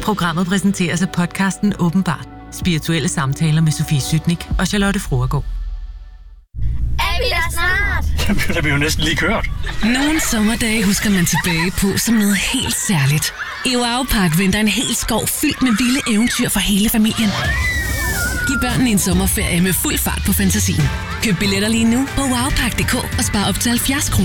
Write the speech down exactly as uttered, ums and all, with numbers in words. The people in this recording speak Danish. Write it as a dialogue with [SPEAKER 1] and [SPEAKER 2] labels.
[SPEAKER 1] Programmet præsenteres af podcasten Åbenbart. Spirituelle samtaler med Sofie Sytnik og Charlotte Fruergaard.
[SPEAKER 2] Er vi der snart?
[SPEAKER 3] Jamen, det er vi jo næsten lige kørt.
[SPEAKER 4] Nogle sommerdage husker man tilbage på som noget helt særligt. I Wow Park venter en hel skov fyldt med vilde eventyr for hele familien. Giv børnene en sommerferie med fuld fart på fantasien. Køb billetter lige nu på wowpark punktum d k og spar op til halvfjerds kroner.